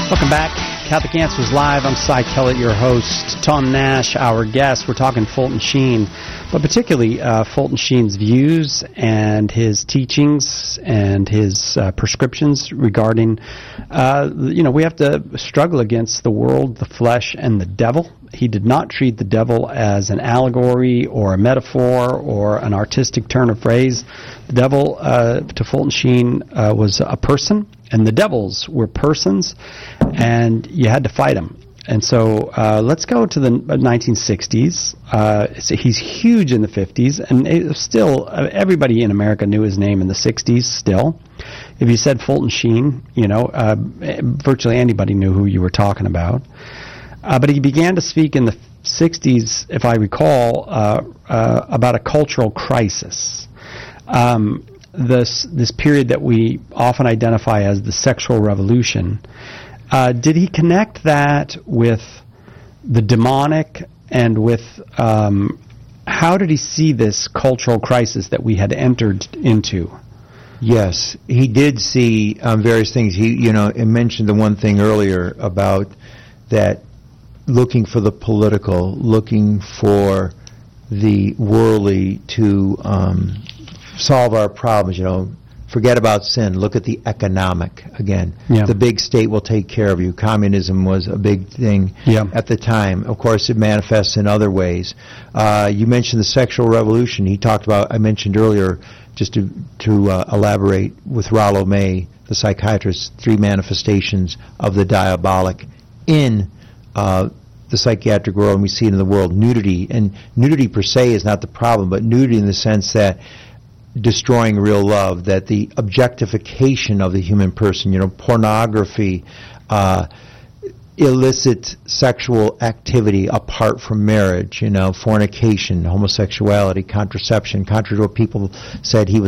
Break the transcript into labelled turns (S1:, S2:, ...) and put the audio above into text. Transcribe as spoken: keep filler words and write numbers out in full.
S1: Welcome back. Catholic Answers Live. I'm Cy Kellett, your host. Tom Nash, our guest. We're talking Fulton Sheen, but particularly uh, Fulton Sheen's views and his teachings and his uh, prescriptions regarding, uh, you know, we have to struggle against the world, the flesh, and the devil. He did not treat the devil as an allegory or a metaphor or an artistic turn of phrase. The devil, uh, to Fulton Sheen, uh, was a person, and the devils were persons, and you had to fight them. And so uh, let's go to the nineteen sixties. Uh, so he's huge in the fifties, and it still, uh, everybody in America knew his name in the sixties still. If you said Fulton Sheen, you know, uh, virtually anybody knew who you were talking about. Uh, but he began to speak in the sixties, if I recall, uh, uh, about a cultural crisis. Um, this this period that we often identify as the sexual revolution. Uh, did he connect that with the demonic and with um, how did he see this cultural crisis that we had entered into?
S2: Yes, he did see um, various things. He, you know, he mentioned the one thing earlier about that looking for the political, looking for the worldly to um, solve our problems, you know. Forget about sin. Look at the economic again.
S1: Yeah.
S2: The big state will take care of you. Communism was a big thing
S1: yeah.
S2: at the time. Of course, it manifests in other ways. Uh, you mentioned the sexual revolution. He talked about, I mentioned earlier, just to, to uh, elaborate, with Rollo May, the psychiatrist, three manifestations of the diabolic in uh, the psychiatric world, and we see it in the world. Nudity. And nudity per se is not the problem, but nudity in the sense that destroying real love, that the objectification of the human person, you know, pornography, uh, illicit sexual activity apart from marriage, you know, fornication, homosexuality, contraception, contrary to what people said, he was